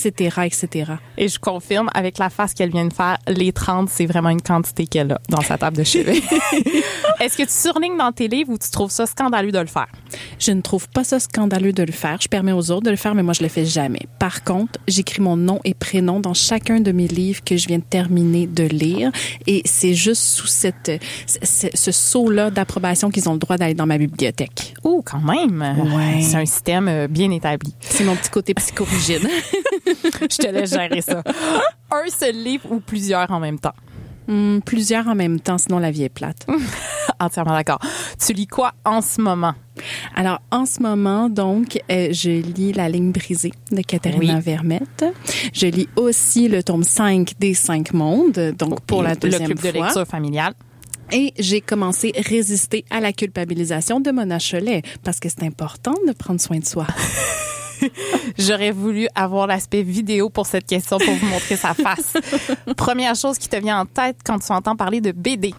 etc. Et je confirme, avec la face qu'elle vient de faire, les 30, c'est vraiment une quantité qu'elle a dans sa table de chevet. Est-ce que tu surlignes dans tes livres ou tu trouves ça scandaleux de le faire? Je ne trouve pas ça scandaleux de le faire. Je permets aux autres de le faire, mais moi, je le fais jamais. Par contre, j'écris mon nom et prénom dans chacun de mes livres que je viens de terminer de lire. Et c'est juste sous ce sceau-là d'approbation qu'ils ont le droit d'aller dans ma bibliothèque. Oh, quand même! Ouais. C'est un système bien établi. C'est mon petit côté psychorigide. Je te laisse gérer ça. Un seul livre ou plusieurs en même temps? Plusieurs en même temps, sinon la vie est plate. Entièrement d'accord. Tu lis quoi en ce moment? Alors, en ce moment, donc, je lis La ligne brisée de Katharina Vermette. Je lis aussi le tome 5 des 5 mondes, donc pour la deuxième fois. Le club de lecture familiale. Et j'ai commencé Résister à la culpabilisation de Mona Chollet, parce que c'est important de prendre soin de soi. J'aurais voulu avoir l'aspect vidéo pour cette question pour vous montrer sa face. Première chose qui te vient en tête quand tu entends parler de BD?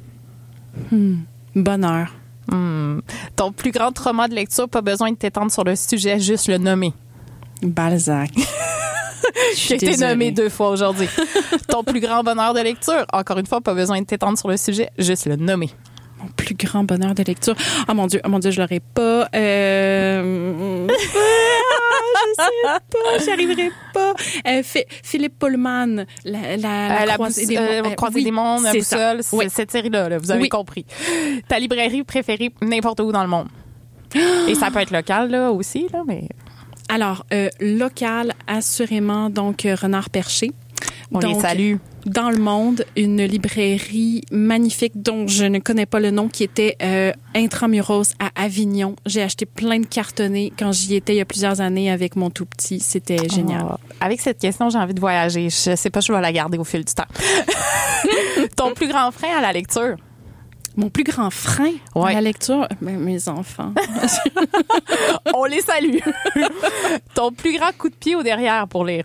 Bonheur. Ton plus grand trauma de lecture, pas besoin de t'étendre sur le sujet, juste le nommer. Balzac. J'ai été nommé 2 fois aujourd'hui. Ton plus grand bonheur de lecture, encore une fois, pas besoin de t'étendre sur le sujet, juste le nommer. Mon plus grand bonheur de lecture. Oh mon Dieu, je l'aurais pas. Je sais pas, j'y arriverai pas. Philippe Pullman, la Croisée des mondes, la boussole, cette série-là, vous avez compris. Ta librairie préférée, n'importe où dans le monde. Et ça peut être local, là, aussi, là, mais... Alors, local, assurément, donc, Renard Perché. On les salue. Dans le monde, une librairie magnifique dont je ne connais pas le nom, qui était Intramuros à Avignon. J'ai acheté plein de cartonnés quand j'y étais il y a plusieurs années avec mon tout petit. C'était génial. Avec cette question, j'ai envie de voyager. Je sais pas, je vais la garder au fil du temps. Ton plus grand frein à la lecture? Mon plus grand frein à la lecture? Mes enfants. On les salue. Ton plus grand coup de pied au derrière pour lire?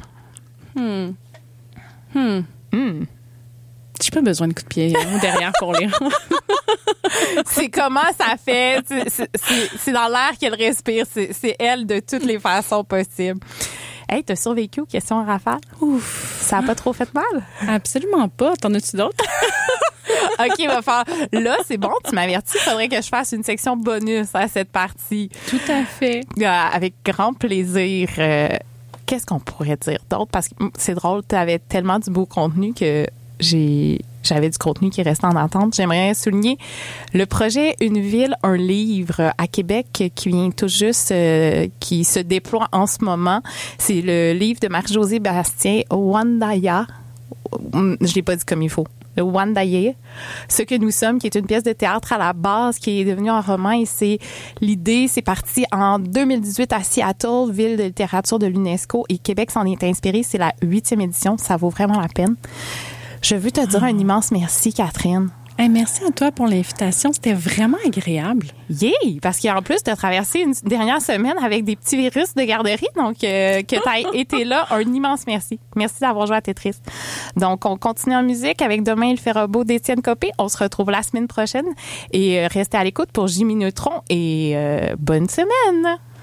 J'ai pas besoin de coup de pied derrière pour lire. C'est comment ça fait. C'est dans l'air qu'elle respire. C'est elle de toutes les façons possibles. Hey, t'as survécu aux questions en rafale? Ouf. Ça a pas trop fait mal? Absolument pas. T'en as-tu d'autres? OK, va faire. Là, c'est bon, tu m'avertis. Il faudrait que je fasse une section bonus à cette partie. Tout à fait. Avec grand plaisir. Qu'est-ce qu'on pourrait dire d'autre? Parce que c'est drôle, tu avais tellement du beau contenu que j'avais du contenu qui restait en attente. J'aimerais souligner le projet Une ville, un livre à Québec qui vient tout juste, qui se déploie en ce moment. C'est le livre de Marie-Josée Bastien, Wandaya. Je l'ai pas dit comme il faut. Le Wandaya, Ce que nous sommes, qui est une pièce de théâtre à la base, qui est devenue un roman. Et c'est parti en 2018 à Seattle, ville de littérature de l'UNESCO. Et Québec s'en est inspiré. C'est la 8e édition. Ça vaut vraiment la peine. Je veux te dire un immense merci, Catherine. Hey, merci à toi pour l'invitation. C'était vraiment agréable. Yeah! Parce qu'en plus, tu as traversé une dernière semaine avec des petits virus de garderie. Donc, que tu as été là, un immense merci. Merci d'avoir joué à Tetris. Donc, on continue en musique avec Demain, il fera beau d'Étienne Copé. On se retrouve la semaine prochaine. Et restez à l'écoute pour Jimmy Neutron. Et bonne semaine!